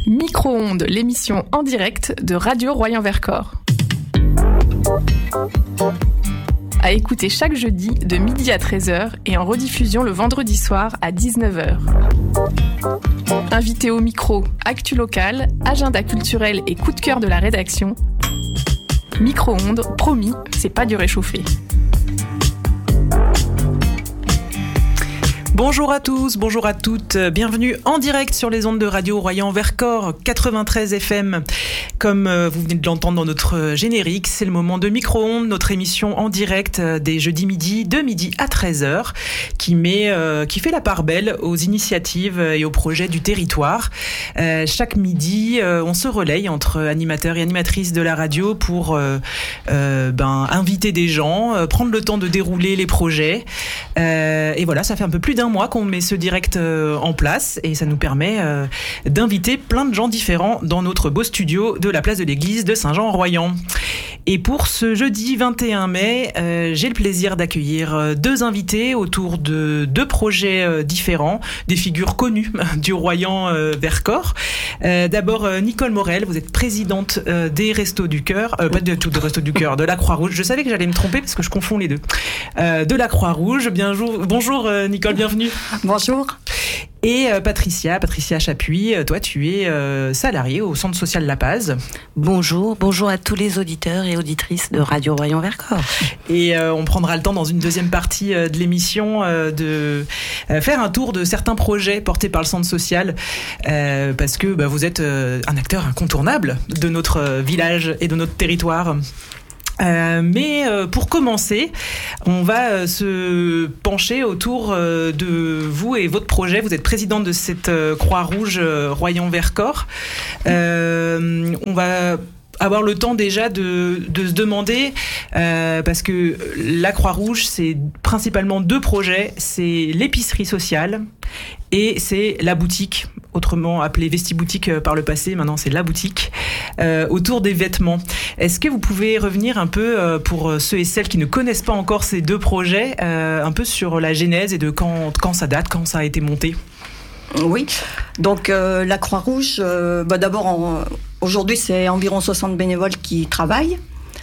Micro-ondes, l'émission en direct de Radio Royan-Vercors. À écouter chaque jeudi de midi à 13h et en rediffusion le vendredi soir à 19h. Invité au micro, actu locale, agenda culturel et coup de cœur de la rédaction. Micro-ondes, promis, c'est pas du réchauffé. Bonjour à tous, bonjour à toutes, bienvenue en direct sur les ondes de Radio Royan-Vercors 93 FM. Comme vous venez de l'entendre dans notre générique, c'est le moment de Micro-ondes, notre émission en direct des jeudis midi, de midi à 13h, qui fait la part belle aux initiatives et aux projets du territoire. Chaque midi, on se relaye entre animateurs et animatrices de la radio pour inviter des gens, prendre le temps de dérouler les projets. Et voilà, ça fait un peu plus d'un mois qu'on met ce direct en place et ça nous permet d'inviter plein de gens différents dans notre beau studio de la place de l'église de Saint-Jean-en-Royan. Et pour ce jeudi 21 mai, j'ai le plaisir d'accueillir deux invités autour de deux projets différents, des figures connues du Royan-Vercors. D'abord, Nicole Morel, vous êtes présidente des Restos du Cœur, pas du tout de Restos du Cœur, de la Croix-Rouge. Je savais que j'allais me tromper parce que je confonds les deux. De la Croix-Rouge. Bonjour Nicole, bienvenue. Bonjour. Et Patricia Chapuis, toi tu es salariée au Centre social La Paz. Bonjour à tous les auditeurs et auditrices de Radio Royan-Vercors. Et on prendra le temps dans une deuxième partie de l'émission de faire un tour de certains projets portés par le Centre social parce que vous êtes un acteur incontournable de notre village et de notre territoire. Mais pour commencer, on va se pencher autour de vous et votre projet. Vous êtes présidente de cette Croix-Rouge Royan-Vercors. On va avoir le temps déjà de se demander, parce que la Croix-Rouge, c'est principalement deux projets. C'est l'épicerie sociale et c'est la boutique, autrement appelée Vestiboutique par le passé, maintenant c'est la boutique, autour des vêtements. Est-ce que vous pouvez revenir un peu, pour ceux et celles qui ne connaissent pas encore ces deux projets, un peu sur la genèse et de quand ça date, quand ça a été monté ? Oui, donc la Croix-Rouge, d'abord, aujourd'hui c'est environ 60 bénévoles qui travaillent.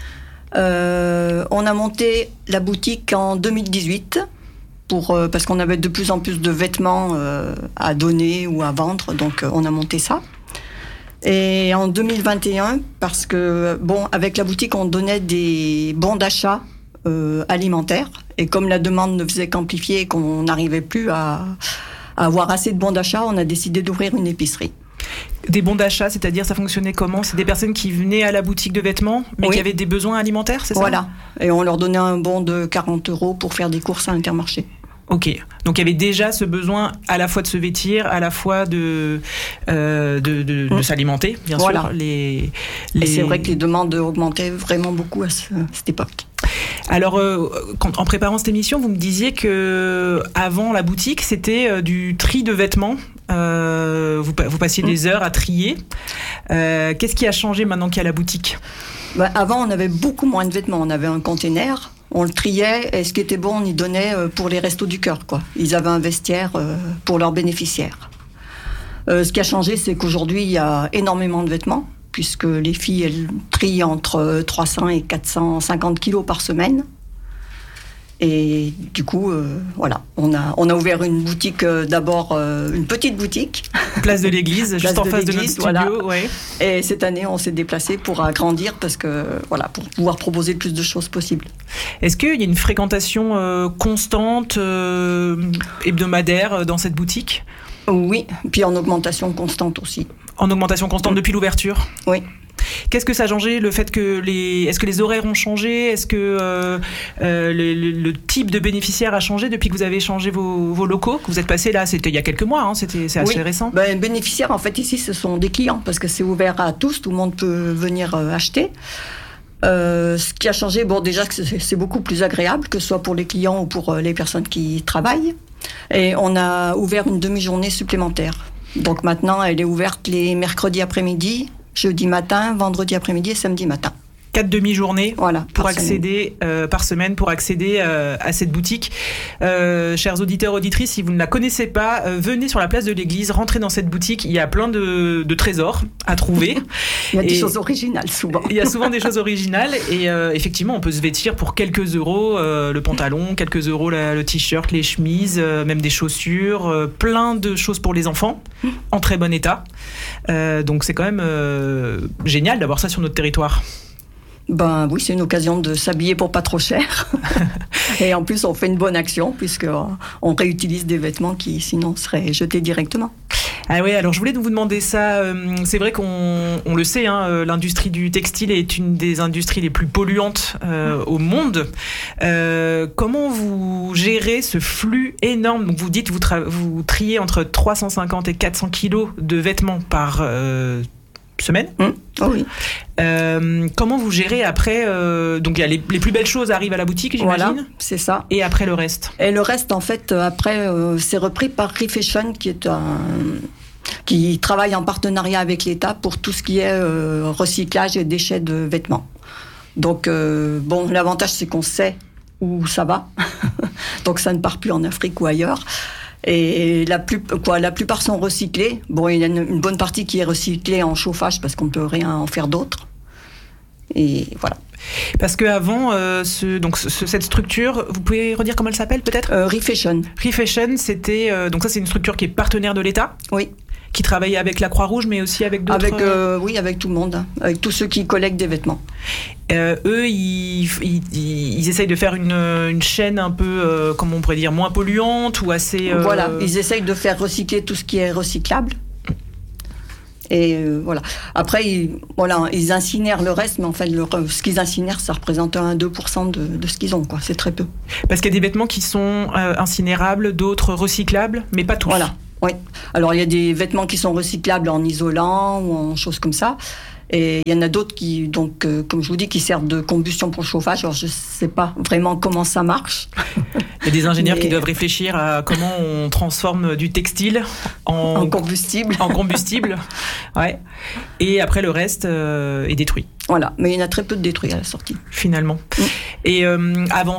On a monté la boutique en 2018 parce qu'on avait de plus en plus de vêtements à donner ou à vendre, donc on a monté ça. Et en 2021, parce que, avec la boutique, on donnait des bons d'achat alimentaires. Et comme la demande ne faisait qu'amplifier et qu'on n'arrivait plus à avoir assez de bons d'achat, on a décidé d'ouvrir une épicerie. Des bons d'achat, c'est-à-dire ça fonctionnait comment ? C'est des personnes qui venaient à la boutique de vêtements, mais qui avaient des besoins alimentaires, c'est ça ? Voilà. Et on leur donnait un bon de 40 € pour faire des courses à Intermarché. Ok, donc il y avait déjà ce besoin à la fois de se vêtir, à la fois de s'alimenter, bien sûr. Et c'est vrai que les demandes augmentaient vraiment beaucoup à cette époque. Alors, en préparant cette émission, vous me disiez que avant la boutique, c'était du tri de vêtements. Vous passiez des heures à trier. Qu'est-ce qui a changé maintenant qu'il y a la boutique ? Avant, on avait beaucoup moins de vêtements. On avait un container. On le triait et ce qui était bon, on y donnait pour les Restos du Cœur, quoi. Ils avaient un vestiaire pour leurs bénéficiaires. Ce qui a changé, c'est qu'aujourd'hui, il y a énormément de vêtements, puisque les filles, elles trient entre 300 et 450 kilos par semaine. Et du coup, on a ouvert une boutique, d'abord une petite boutique. Place de l'église, juste en face de notre studio. Voilà. Ouais. Et cette année, on s'est déplacé pour agrandir pour pouvoir proposer le plus de choses possibles. Est-ce qu'il y a une fréquentation constante, hebdomadaire dans cette boutique ? Oui, puis en augmentation constante aussi. En augmentation constante depuis l'ouverture ? Oui. Qu'est-ce que ça a changé ? Le fait que est-ce que les horaires ont changé ? Est-ce que le type de bénéficiaire a changé depuis que vous avez changé vos locaux ? Que vous êtes passé là, c'était il y a quelques mois, c'est assez récent. Bénéficiaires, en fait, ici, ce sont des clients parce que c'est ouvert à tous, tout le monde peut venir acheter. Ce qui a changé, déjà que c'est beaucoup plus agréable, que ce soit pour les clients ou pour les personnes qui travaillent. Et on a ouvert une demi-journée supplémentaire. Donc maintenant, elle est ouverte les mercredis après-midi, jeudi matin, vendredi après-midi et samedi matin. 4 demi-journées par semaine pour accéder à cette boutique. Chers auditeurs, auditrices, si vous ne la connaissez pas, venez sur la place de l'église, rentrez dans cette boutique. Il y a plein de trésors à trouver. Il y a des choses originales souvent. Il y a souvent des choses originales et effectivement, on peut se vêtir pour quelques euros le pantalon, quelques euros le t-shirt, les chemises, même des chaussures, plein de choses pour les enfants en très bon état. Donc c'est quand même génial d'avoir ça sur notre territoire. Ben oui, c'est une occasion de s'habiller pour pas trop cher. Et en plus, on fait une bonne action puisqu'on réutilise des vêtements qui sinon seraient jetés directement. Ah oui, alors je voulais vous demander ça. C'est vrai qu'on le sait, l'industrie du textile est une des industries les plus polluantes au monde. Comment vous gérez ce flux énorme ? Donc vous dites vous triez entre 350 et 400 kilos de vêtements par semaine. Oh oui. Comment vous gérez après donc il y a les plus belles choses arrivent à la boutique, j'imagine. Voilà, c'est ça. Et après le reste. Et le reste, en fait, après, c'est repris par Refashion, qui travaille en partenariat avec l'État pour tout ce qui est recyclage et déchets de vêtements. Donc l'avantage, c'est qu'on sait où ça va. Donc ça ne part plus en Afrique ou ailleurs. Et la plupart sont recyclés. Bon, il y a une bonne partie qui est recyclée en chauffage parce qu'on ne peut rien en faire d'autre. Et voilà. Parce qu'avant, cette structure, vous pouvez redire comment elle s'appelle peut-être ? Refashion. Refashion, c'était donc ça, c'est une structure qui est partenaire de l'État. Oui. Qui travaille avec la Croix-Rouge, mais aussi avec d'autres. Oui, avec tout le monde, avec tous ceux qui collectent des vêtements. Eux, ils essayent de faire une chaîne un peu, comment on pourrait dire, moins polluante ou assez. Voilà, ils essayent de faire recycler tout ce qui est recyclable. Et voilà. Après, ils incinèrent le reste, mais en fait, ce qu'ils incinèrent, ça représente 1-2% de ce qu'ils ont, quoi. C'est très peu. Parce qu'il y a des vêtements qui sont incinérables, d'autres recyclables, mais pas tous. Voilà. Oui. Alors, il y a des vêtements qui sont recyclables en isolant ou en choses comme ça. Et il y en a d'autres qui, donc, comme je vous dis, qui servent de combustion pour le chauffage. Alors, je ne sais pas vraiment comment ça marche. Il y a des ingénieurs qui doivent réfléchir à comment on transforme du textile en combustible. En combustible, ouais. Et après, le reste est détruit. Voilà, mais il y en a très peu de détruits à la sortie. Finalement. Et avant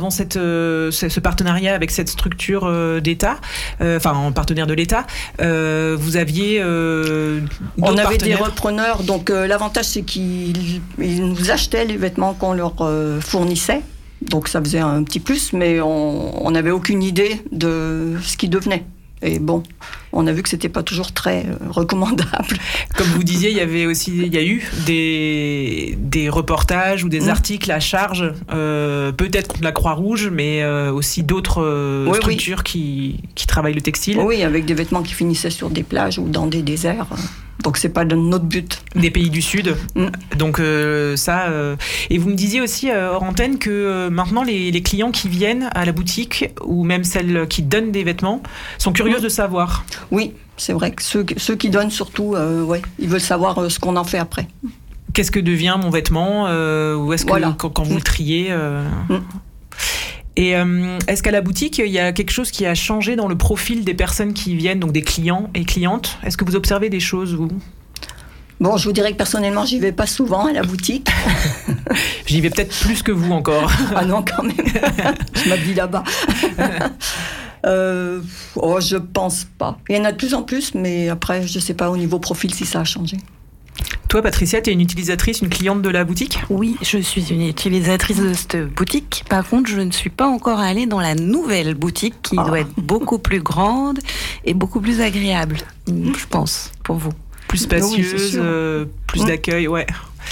ce partenariat avec cette structure d'État, en partenaire de l'État, vous aviez on avait des repreneurs, donc l'avantage c'est qu'ils nous achetaient les vêtements qu'on leur fournissait, donc ça faisait un petit plus, mais on n'avait aucune idée de ce qu'ils devenaient. Et bon, on a vu que c'était pas toujours très recommandable. Comme vous disiez, il y a eu des reportages ou des articles à charge, peut-être contre la Croix-Rouge, mais aussi d'autres structures qui travaillent le textile. Oui, avec des vêtements qui finissaient sur des plages ou dans des déserts. Donc c'est pas notre but. Des pays du Sud. Donc ça. Et vous me disiez aussi hors antenne que maintenant les clients qui viennent à la boutique ou même celles qui donnent des vêtements sont curieuses de savoir. Oui, c'est vrai que ceux qui donnent surtout, ils veulent savoir ce qu'on en fait après. Qu'est-ce que devient mon vêtement ou est-ce que quand vous le triez Et est-ce qu'à la boutique, il y a quelque chose qui a changé dans le profil des personnes qui viennent, donc des clients et clientes ? Est-ce que vous observez des choses, vous ? Bon, je vous dirais que personnellement, j'y vais pas souvent à la boutique. J'y vais peut-être plus que vous encore. Ah non, quand même. Je m'habille là-bas. Je pense pas. Il y en a de plus en plus, mais après, je sais pas au niveau profil si ça a changé. Toi, Patricia, tu es une utilisatrice, une cliente de la boutique ? Oui, je suis une utilisatrice de cette boutique. Par contre, je ne suis pas encore allée dans la nouvelle boutique qui doit être beaucoup plus grande et beaucoup plus agréable, je pense, pour vous. Plus spacieuse, plus d'accueil, ouais.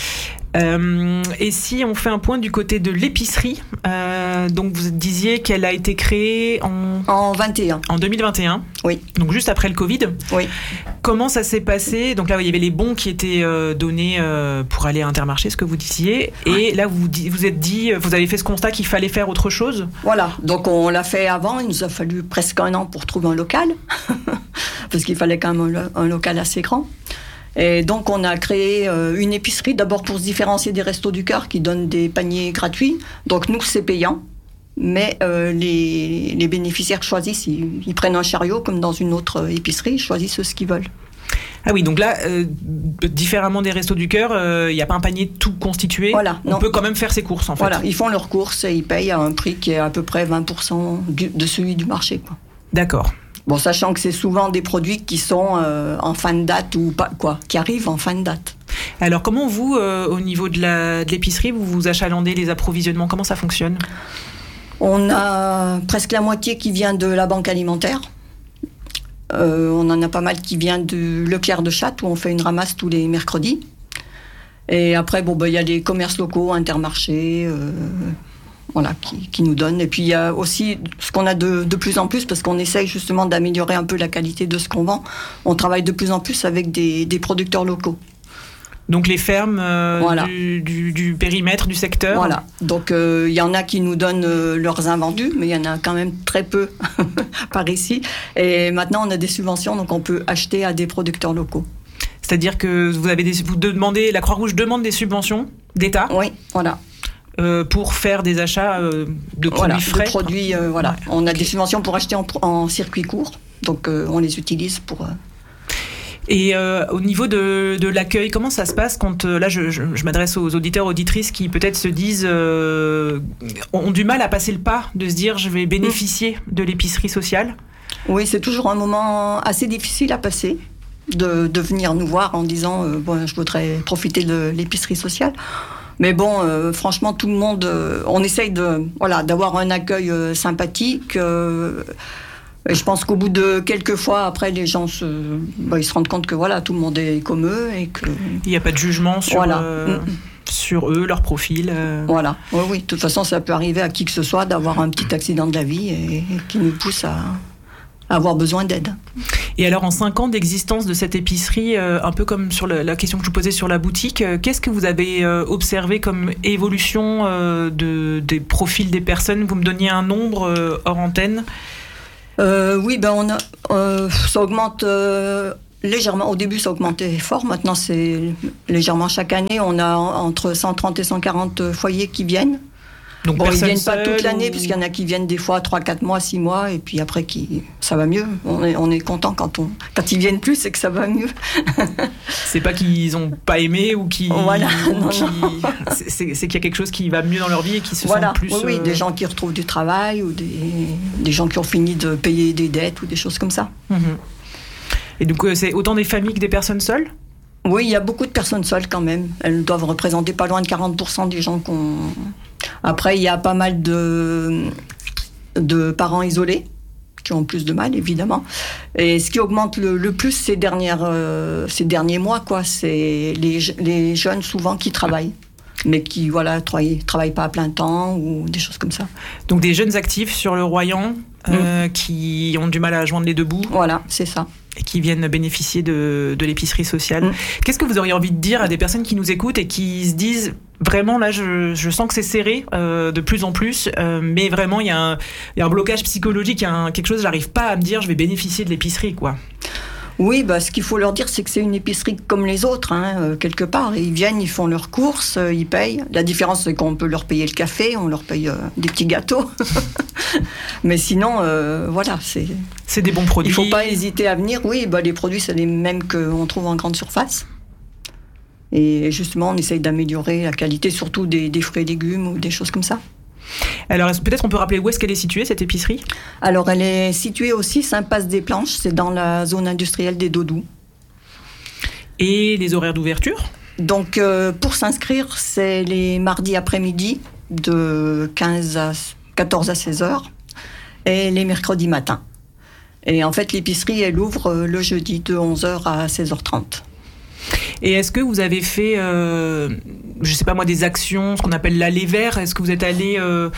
Et si on fait un point du côté de l'épicerie, donc vous disiez qu'elle a été créée en 2021. Oui. Donc juste après le Covid. Oui. Comment ça s'est passé ? Donc là, il y avait les bons qui étaient donnés pour aller à Intermarché, ce que vous disiez. Et là, vous avez fait ce constat qu'il fallait faire autre chose ? Voilà. Donc on l'a fait avant. Il nous a fallu presque 1 an pour trouver un local, parce qu'il fallait quand même un local assez grand. Et donc, on a créé une épicerie, d'abord pour se différencier des Restos du Cœur qui donnent des paniers gratuits. Donc, nous, c'est payant. Mais les bénéficiaires choisissent, ils prennent un chariot comme dans une autre épicerie, ils choisissent ce qu'ils veulent. Ah oui, donc là, différemment des Restos du Cœur, il n'y a pas un panier tout constitué. Voilà, on peut quand même faire ses courses, en fait. Voilà, ils font leurs courses et ils payent à un prix qui est à peu près 20% de celui du marché, quoi. D'accord. Bon, sachant que c'est souvent des produits qui sont en fin de date ou pas, quoi, qui arrivent en fin de date. Alors, comment vous, au niveau de l'épicerie, vous achalandez les approvisionnements? Comment ça fonctionne? On a presque la moitié qui vient de la banque alimentaire. On en a pas mal qui vient de Leclerc de Châtes, où on fait une ramasse tous les mercredis. Et après, il y a les commerces locaux, Intermarché, voilà, qui nous donnent. Et puis il y a aussi ce qu'on a de plus en plus, parce qu'on essaye justement d'améliorer un peu la qualité de ce qu'on vend. On travaille de plus en plus avec des producteurs locaux. Donc les fermes voilà. du périmètre, du secteur. Voilà. Donc il y en a qui nous donnent leurs invendus, mais il y en a quand même très peu par ici. Et maintenant on a des subventions, donc on peut acheter à des producteurs locaux. C'est-à-dire que vous demandez, la Croix-Rouge demande des subventions d'État. Oui, voilà. Pour faire des achats de produits frais. De produits, voilà. Ouais. On a des subventions pour acheter en circuit court, donc on les utilise pour. Et au niveau de l'accueil, comment ça se passe quand, là je m'adresse aux auditeurs, auditrices qui peut-être se disent, ont du mal à passer le pas, de se dire je vais bénéficier de l'épicerie sociale? Oui, c'est toujours un moment assez difficile à passer, de venir nous voir en disant je voudrais profiter de l'épicerie sociale. Mais bon, franchement, tout le monde, on essaye d'avoir un accueil sympathique. Et je pense qu'au bout de quelques fois, après, les gens ils se rendent compte que tout le monde est comme eux et que il n'y a pas de jugement sur eux, leur profil. Voilà. Oui. De toute façon, ça peut arriver à qui que ce soit d'avoir un petit accident de la vie et qui nous pousse à avoir besoin d'aide. Et alors, en 5 ans d'existence de cette épicerie, un peu comme sur la question que je vous posais sur la boutique, qu'est-ce que vous avez observé comme évolution des profils des personnes? Vous me donniez un nombre hors antenne. Oui, ça augmente légèrement. Au début, ça augmentait fort. Maintenant, c'est légèrement chaque année. On a entre 130 et 140 foyers qui viennent. Donc ils ne viennent pas toute l'année, puisqu'il y en a qui viennent des fois 3, 4 mois, 6 mois, et puis après, ça va mieux. On est content quand ils viennent plus, c'est que ça va mieux. C'est pas qu'ils n'ont pas aimé ou qu'ils... Voilà. C'est qu'il y a quelque chose qui va mieux dans leur vie et qui se sentent plus... Oui, des gens qui retrouvent du travail, ou des gens qui ont fini de payer des dettes, ou des choses comme ça. Et donc, c'est autant des familles que des personnes seules? Oui, il y a beaucoup de personnes seules quand même. Elles doivent représenter pas loin de 40% des gens qu'on... Après, il y a pas mal de parents isolés qui ont plus de mal, évidemment. Et ce qui augmente le plus ces derniers mois, c'est les jeunes souvent qui travaillent, mais qui travaillent pas à plein temps ou des choses comme ça. Donc des jeunes actifs sur le Royan qui ont du mal à joindre les deux bouts. Voilà, c'est ça. Et qui viennent bénéficier de l'épicerie sociale. Qu'est-ce que vous auriez envie de dire à des personnes qui nous écoutent et qui se disent vraiment là je sens que c'est serré de plus en plus, mais vraiment il y a un blocage psychologique, il y a quelque chose, j'arrive pas à me dire je vais bénéficier de l'épicerie, quoi. Oui, ce qu'il faut leur dire, c'est que c'est une épicerie comme les autres, quelque part. Ils viennent, ils font leurs courses, ils payent. La différence, c'est qu'on peut leur payer le café, on leur paye des petits gâteaux. Mais sinon, c'est des bons produits. Il ne faut pas hésiter à venir. Oui, les produits, c'est les mêmes qu'on trouve en grande surface. Et justement, on essaye d'améliorer la qualité, surtout des fruits et légumes ou des choses comme ça. Alors, peut-être on peut rappeler où est-ce qu'elle est située, cette épicerie? Alors, elle est située aussi Saint-Passe des Planches, c'est dans la zone industrielle des Dodous. Et les horaires d'ouverture? Donc, pour s'inscrire, c'est les mardis après-midi de 14 à 16 heures et les mercredis matins. Et en fait, l'épicerie, elle ouvre le jeudi de 11h à 16h30. Et est-ce que vous avez fait, je sais pas moi, des actions, ce qu'on appelle l'aller vers? Est-ce que vous êtes allé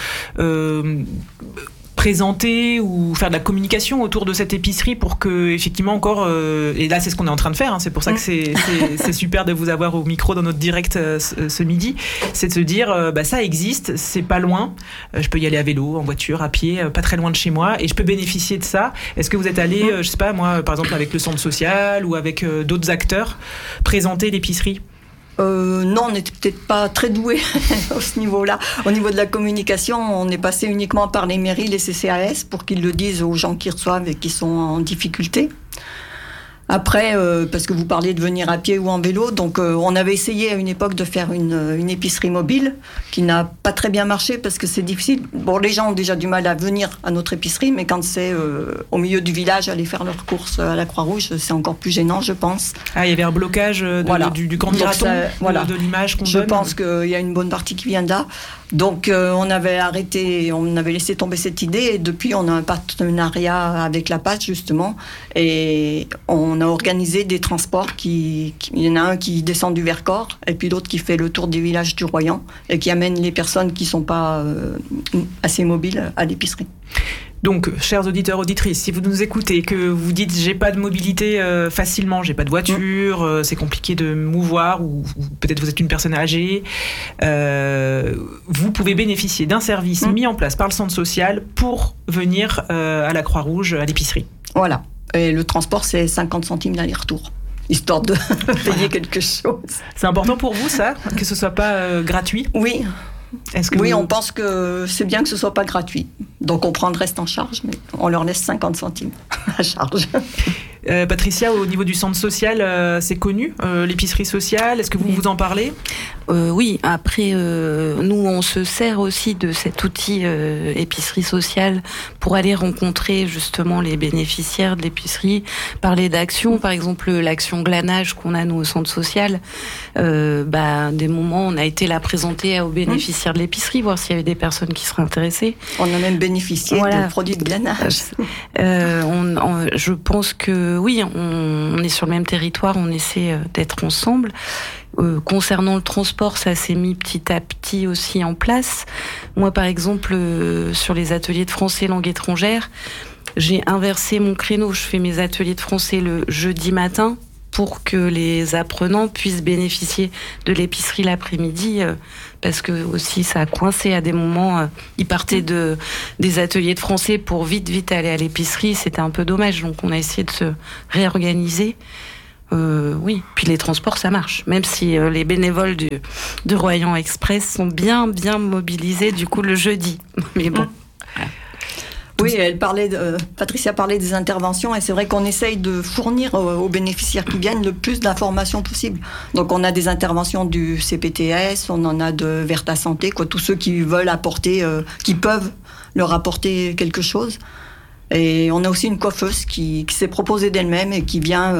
présenter ou faire de la communication autour de cette épicerie pour que, effectivement, encore, et là c'est ce qu'on est en train de faire, c'est pour ça que c'est super de vous avoir au micro dans notre direct ce midi, c'est de se dire ça existe, c'est pas loin, je peux y aller à vélo, en voiture, à pied, pas très loin de chez moi, et je peux bénéficier de ça. Est-ce que vous êtes allé, je sais pas moi, par exemple avec le centre social ou avec d'autres acteurs, présenter l'épicerie? Non, on n'était peut-être pas très doués à ce niveau-là. Au niveau de la communication, on est passé uniquement par les mairies, les CCAS, pour qu'ils le disent aux gens qui reçoivent et qui sont en difficulté. Après, parce que vous parliez de venir à pied ou en vélo, donc on avait essayé à une époque de faire une épicerie mobile qui n'a pas très bien marché parce que c'est difficile. Bon, les gens ont déjà du mal à venir à notre épicerie, mais quand c'est au milieu du village, aller faire leurs courses à la Croix-Rouge, c'est encore plus gênant, je pense. Ah, il y avait un blocage du candidaton, de l'image qu'on donne. Je pense qu'il y a une bonne partie qui vient de là. Donc on avait arrêté, on avait laissé tomber cette idée et depuis on a un partenariat avec la PAS justement et on a organisé des transports il y en a un qui descend du Vercors et puis l'autre qui fait le tour des villages du Royan et qui amène les personnes qui ne sont pas assez mobiles à l'épicerie. Donc, chers auditeurs, auditrices, si vous nous écoutez et que vous dites j'ai pas de mobilité facilement, j'ai pas de voiture, c'est compliqué de me mouvoir ou peut-être vous êtes une personne âgée, vous pouvez bénéficier d'un service mis en place par le centre social pour venir à la Croix-Rouge, à l'épicerie. Voilà. Et le transport, c'est 50 centimes d'aller-retour, histoire de payer quelque chose. C'est important pour vous, ça, que ce soit pas gratuit ? Oui. Oui, on pense que c'est bien que ce soit pas gratuit. Donc on prend le reste en charge, mais on leur laisse 50 centimes à charge. Patricia, au niveau du centre social, c'est connu, l'épicerie sociale, est-ce que vous en parlez ? Oui, après, nous, on se sert aussi de cet outil épicerie sociale pour aller rencontrer justement les bénéficiaires de l'épicerie, parler d'actions, par exemple l'action glanage qu'on a nous au centre social. Des moments, on a été la présenter aux bénéficiaires de l'épicerie, voir s'il y avait des personnes qui seraient intéressées. On a même bénéficié de produits de glanage. Je pense que oui, on est sur le même territoire, on essaie d'être ensemble. Concernant le transport, ça s'est mis petit à petit aussi en place. Moi, par exemple, sur les ateliers de français langue étrangère, j'ai inversé mon créneau. Je fais mes ateliers de français le jeudi matin pour que les apprenants puissent bénéficier de l'épicerie l'après-midi, parce que aussi ça a coincé à des moments. Ils partaient des ateliers de français pour vite aller à l'épicerie. C'était un peu dommage, donc on a essayé de se réorganiser. Oui, puis les transports, ça marche. Même si les bénévoles de Royan Express sont bien mobilisés, du coup, le jeudi. Mais bon. Oui, Patricia parlait des interventions et c'est vrai qu'on essaye de fournir aux bénéficiaires qui viennent le plus d'informations possible. Donc on a des interventions du CPTS, on en a de Verta Santé, tous ceux qui veulent apporter, qui peuvent leur apporter quelque chose. Et on a aussi une coiffeuse qui s'est proposée d'elle-même et qui vient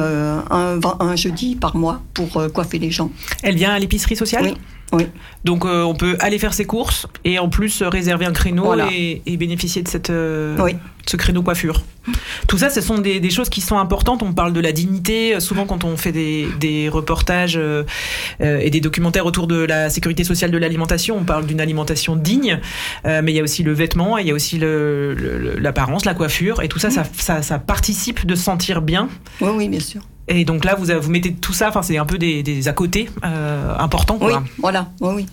un jeudi par mois pour coiffer les gens. Elle vient à l'épicerie sociale ? Oui. Donc on peut aller faire ses courses et en plus réserver un créneau et bénéficier de ce créneau coiffure. Tout ça, ce sont des choses qui sont importantes. On parle de la dignité. Souvent, quand on fait des reportages et des documentaires autour de la sécurité sociale de l'alimentation, on parle d'une alimentation digne. Mais il y a aussi le vêtement, il y a aussi l'apparence, la coiffure. Et tout ça, ça participe de se sentir bien. Oui, bien sûr. Et donc là, vous mettez tout ça, c'est un peu des à côté importants. Quoi. Oui, voilà, oui.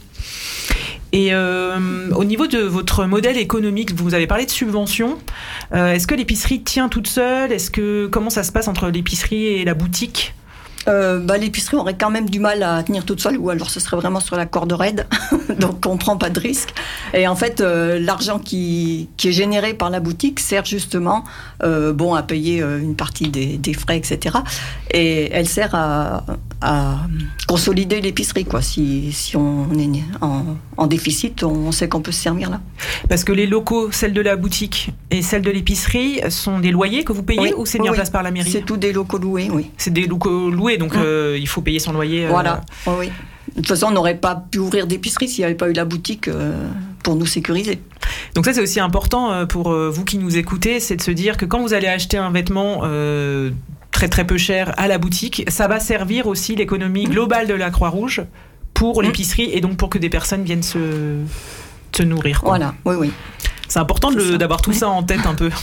Et au niveau de votre modèle économique, vous avez parlé de subventions. Est-ce que l'épicerie tient toute seule ? Comment ça se passe entre l'épicerie et la boutique ? L'épicerie aurait quand même du mal à tenir toute seule, ou alors ce serait vraiment sur la corde raide, donc on prend pas de risque. Et en fait, l'argent qui est généré par la boutique sert justement à payer une partie des frais, etc. Et elle sert à consolider l'épicerie, quoi. Si on est en déficit, on sait qu'on peut se servir là. Parce que les locaux, celles de la boutique et celles de l'épicerie, sont des loyers que vous payez ou c'est mis en place par la mairie ? C'est tous des locaux loués, oui. C'est des locaux loués, donc il faut payer son loyer. Voilà, oui. De toute façon, on n'aurait pas pu ouvrir d'épicerie s'il n'y avait pas eu la boutique pour nous sécuriser. Donc ça, c'est aussi important pour vous qui nous écoutez, c'est de se dire que quand vous allez acheter un vêtement très très peu cher à la boutique, ça va servir aussi l'économie globale de la Croix-Rouge pour l'épicerie et donc pour que des personnes viennent se nourrir. Quoi. Voilà, oui. C'est important d'avoir tout ça en tête un peu.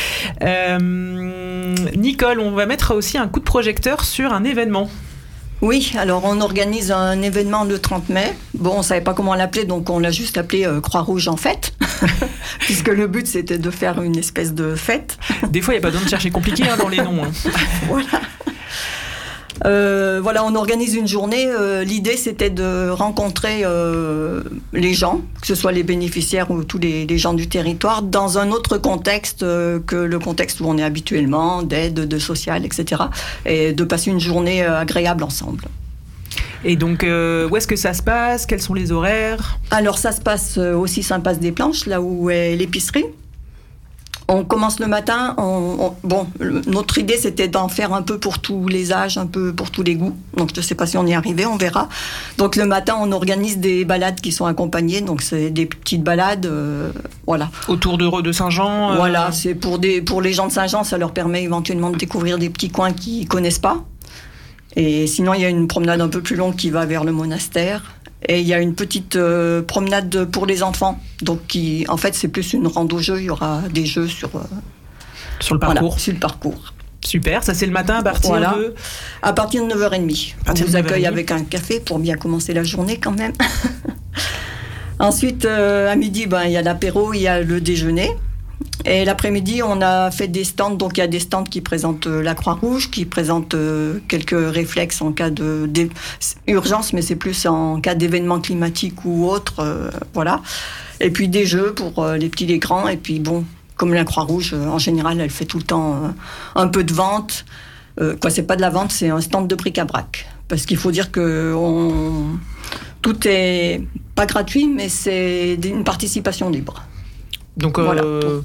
Nicole, on va mettre aussi un coup de projecteur sur un événement. Oui, alors on organise un événement le 30 mai. Bon, on ne savait pas comment l'appeler, donc on l'a juste appelé Croix-Rouge en fête, puisque le but c'était de faire une espèce de fête. Des fois, il n'y a pas besoin de chercher compliqué dans les noms. Voilà. Voilà, on organise une journée. L'idée, c'était de rencontrer les gens, que ce soit les bénéficiaires ou tous les gens du territoire, dans un autre contexte que le contexte où on est habituellement, d'aide, de social, etc. Et de passer une journée agréable ensemble. Et donc, où est-ce que ça se passe? Quels sont les horaires? Alors, ça se passe au 6 Impasse des Planches, là où est l'épicerie. On commence le matin. Notre idée, c'était d'en faire un peu pour tous les âges, un peu pour tous les goûts. Donc, je ne sais pas si on y est arrivé, on verra. Donc, le matin, on organise des balades qui sont accompagnées. Donc, c'est des petites balades, voilà. Autour de Saint-Jean Voilà, c'est pour les gens de Saint-Jean, ça leur permet éventuellement de découvrir des petits coins qu'ils ne connaissent pas. Et sinon, il y a une promenade un peu plus longue qui va vers le monastère. Et il y a une petite promenade pour les enfants. Donc, en fait, c'est plus une rando-jeu. Il y aura des jeux sur le parcours. Voilà, sur le parcours. Super, ça c'est le matin à partir de... À partir de 9h30. On vous accueille avec un café pour bien commencer la journée quand même. Ensuite, à midi, il y a l'apéro, il y a le déjeuner. Et l'après-midi, on a fait des stands. Donc, il y a des stands qui présentent la Croix-Rouge, qui présentent quelques réflexes en cas d'urgence, mais c'est plus en cas d'événement climatique ou autre. Voilà. Et puis, des jeux pour les petits, les grands. Et puis, comme la Croix-Rouge, en général, elle fait tout le temps un peu de vente. C'est pas de la vente, c'est un stand de bric-à-brac. Parce qu'il faut dire que tout est pas gratuit, mais c'est une participation libre. Donc, voilà.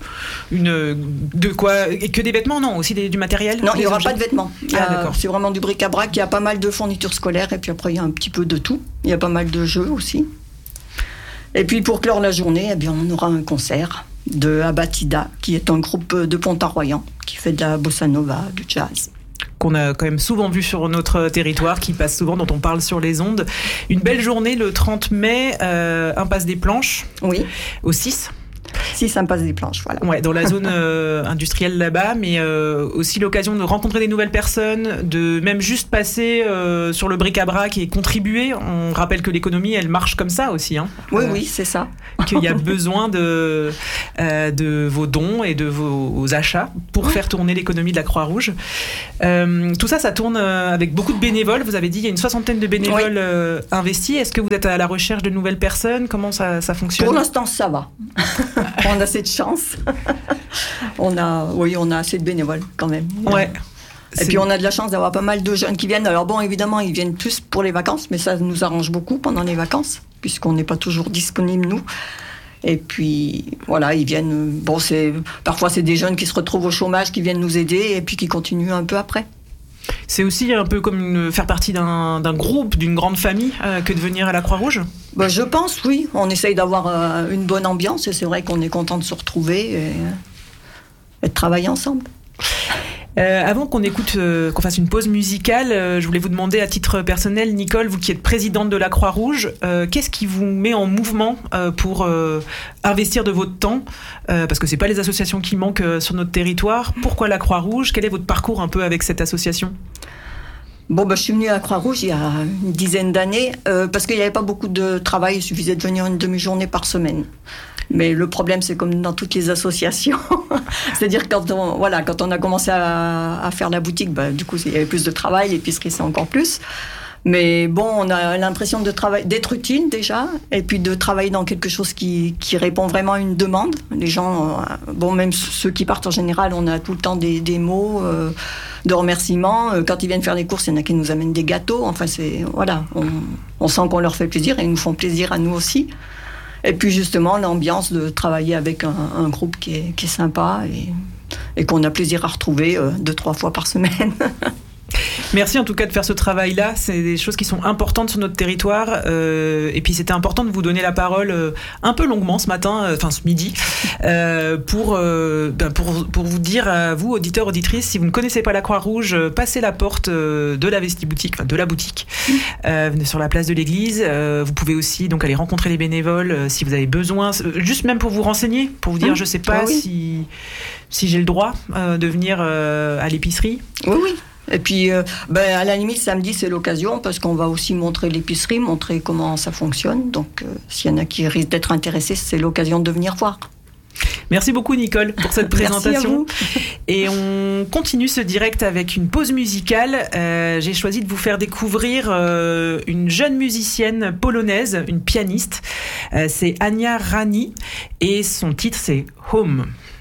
De quoi? Et que des vêtements? Non, aussi du matériel? Non, il n'y aura pas de vêtements. D'accord. C'est vraiment du bric-à-brac. Il y a pas mal de fournitures scolaires et puis après, il y a un petit peu de tout. Il y a pas mal de jeux aussi. Et puis, pour clore la journée, on aura un concert de Abatida, qui est un groupe de Pont-à-Royan qui fait de la bossa nova, du jazz. Qu'on a quand même souvent vu sur notre territoire, qui passe souvent, dont on parle sur les ondes. Une belle journée le 30 mai, Impasse des Planches, oui. Au 6. 6 Impasse des Planches, voilà. Ouais, dans la zone industrielle là-bas, mais aussi l'occasion de rencontrer des nouvelles personnes, de même juste passer sur le bric-à-brac et contribuer. On rappelle que l'économie, elle marche comme ça aussi. Hein. Oui, c'est ça. Qu'il y a besoin de vos dons et de vos achats pour faire tourner l'économie de la Croix-Rouge. Tout ça, ça tourne avec beaucoup de bénévoles. Vous avez dit, il y a une 60aine de bénévoles investis. Est-ce que vous êtes à la recherche de nouvelles personnes? Comment ça fonctionne? Pour l'instant, ça va. On a cette chance. On a assez de bénévoles quand même. Ouais. Et puis on a de la chance d'avoir pas mal de jeunes qui viennent. Alors évidemment, ils viennent plus pour les vacances, mais ça nous arrange beaucoup pendant les vacances, puisqu'on n'est pas toujours disponibles, nous. Et puis, voilà, ils viennent... parfois, c'est des jeunes qui se retrouvent au chômage, qui viennent nous aider, et puis qui continuent un peu après. C'est aussi un peu comme faire partie d'un groupe, d'une grande famille, que de venir à la Croix-Rouge? Je pense, oui. On essaye d'avoir une bonne ambiance, et c'est vrai qu'on est content de se retrouver et de travailler ensemble. Avant qu'on fasse une pause musicale, je voulais vous demander à titre personnel, Nicole, vous qui êtes présidente de la Croix-Rouge, qu'est-ce qui vous met en mouvement pour investir de votre temps, parce que c'est pas les associations qui manquent sur notre territoire. Pourquoi la Croix-Rouge? Quel est votre parcours un peu avec cette association? Je suis venue à la Croix-Rouge il y a une dizaine d'années, parce qu'il n'y avait pas beaucoup de travail, il suffisait de venir une demi-journée par semaine. Mais le problème, c'est comme dans toutes les associations. C'est-à-dire quand on a commencé à faire la boutique, du coup, il y avait plus de travail, l'épicerie, c'est encore plus. Mais on a l'impression d'être utile déjà, et puis de travailler dans quelque chose qui répond vraiment à une demande. Les gens, même ceux qui partent en général, on a tout le temps des mots de remerciements. Quand ils viennent faire les courses, il y en a qui nous amènent des gâteaux. Enfin, on sent qu'on leur fait plaisir et ils nous font plaisir à nous aussi. Et puis justement, l'ambiance de travailler avec un groupe qui est sympa et qu'on a plaisir à retrouver 2-3 fois par semaine. Merci en tout cas de faire ce travail-là. C'est des choses qui sont importantes sur notre territoire. Et puis c'était important de vous donner la parole un peu longuement ce matin, ce midi, pour vous dire à vous, auditeurs, auditrices, si vous ne connaissez pas la Croix-Rouge, passez la porte de la Vestiboutique, de la boutique, sur la place de l'église. Vous pouvez aussi donc aller rencontrer les bénévoles si vous avez besoin, juste même pour vous renseigner, pour vous dire je sais pas si j'ai le droit de venir à l'épicerie. Oui. Et puis, à la limite, samedi, c'est l'occasion, parce qu'on va aussi montrer l'épicerie, montrer comment ça fonctionne. Donc, s'il y en a qui risquent d'être intéressés, c'est l'occasion de venir voir. Merci beaucoup Nicole pour cette présentation. Merci à vous. Et on continue ce direct avec une pause musicale. J'ai choisi de vous faire découvrir une jeune musicienne polonaise, une pianiste. C'est Ania Rani et son titre c'est Home.